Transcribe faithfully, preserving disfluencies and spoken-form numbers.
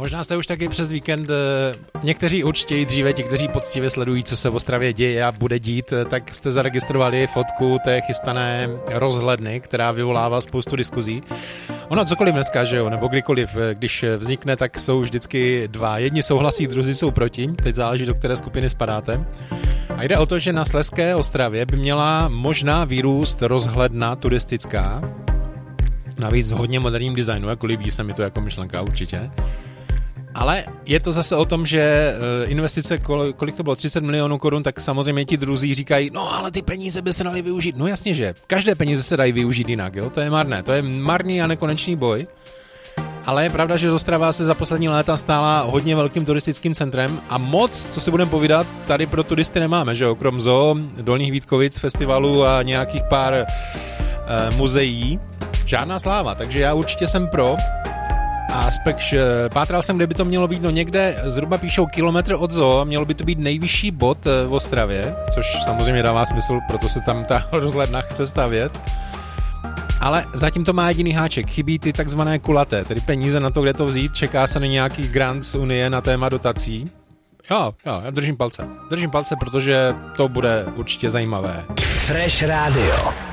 Možná jste už taky přes víkend, někteří určitě i dříve, ti, kteří poctivě sledují, co se v Ostravě děje a bude dít, tak jste zaregistrovali fotku té chystané rozhledny, která vyvolává spoustu diskuzí. Ono cokoliv dneska, že jo, nebo kdykoliv, když vznikne, tak jsou vždycky dva. Jedni souhlasí, druzí jsou proti, teď záleží, do které skupiny spadáte. A jde o to, že na Slezské Ostravě by měla možná vyrůst rozhledna turistická, navíc v hodně moderním designu, jako líbí se mi to jako myšlenka určitě. Ale je to zase o tom, že investice, kolik to bylo, třicet milionů korun, tak samozřejmě ti druzí říkají, no ale ty peníze by se daly využít. No jasně, že každé peníze se dají využít jinak, jo? To je marné, to je marný a nekonečný boj. Ale je pravda, že Ostrava se za poslední léta stála hodně velkým turistickým centrem a moc, co si budeme povídat, tady pro turisty nemáme, že jo? Krom zoo, Dolních Vítkovic, festivalu a nějakých pár e, muzeí. Žádná sláva, takže já určitě jsem pro. A spekš, pátral jsem, kde by to mělo být, no někde zhruba píšou kilometr od zoo, mělo by to být nejvyšší bod v Ostravě, což samozřejmě dává smysl, proto se tam ta rozhledna chce stavět. Ale zatím to má jediný háček, chybí ty takzvané kulaté, tedy peníze na to, kde to vzít, čeká se na nějaký grant z Unie na téma dotací. Jo, jo, já držím palce, držím palce, protože to bude určitě zajímavé. Fresh Radio.